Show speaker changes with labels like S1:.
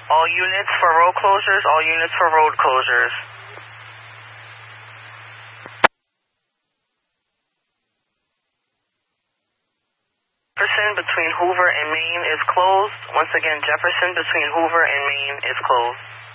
S1: All units for road closures, all units for road closures. Jefferson between Hoover and Main is closed. Once again, Jefferson between Hoover and Main is closed.